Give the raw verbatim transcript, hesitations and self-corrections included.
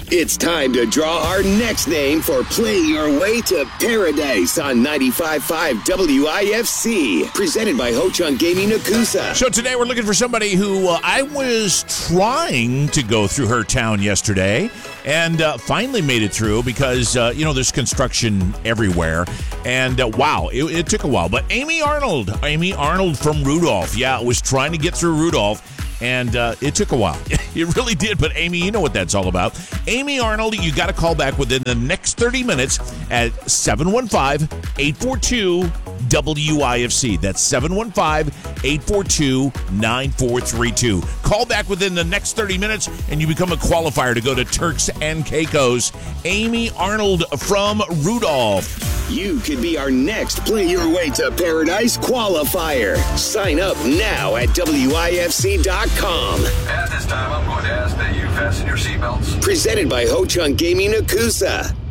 It's time to draw our next name for Play Your Way to Paradise on ninety-five point five W I F C. Presented by Ho Chunk Gaming Nakusa. So today we're looking for somebody who uh, I was trying to go through her town yesterday and uh, finally made it through because, uh, you know, there's construction everywhere. And uh, wow, it, it took a while. But Amy Arnold, Amy Arnold from Rudolph. Yeah, was trying to get through Rudolph. And uh, it took a while. It really did. But, Amy, you know what that's all about. Amy Arnold, you got to call back within the next thirty minutes at seven one five, eight four two, W I F C. That's seven one five, eight four two, nine four three two. Call back within the next thirty minutes, and you become a qualifier to go to Turks and Caicos. Amy Arnold from Rudolph. You could be our next Play Your Way to Paradise qualifier. Sign up now at W I F C dot com. At this time, I'm going to ask that you fasten your seatbelts. Presented by Ho Chunk Gaming Nakusa.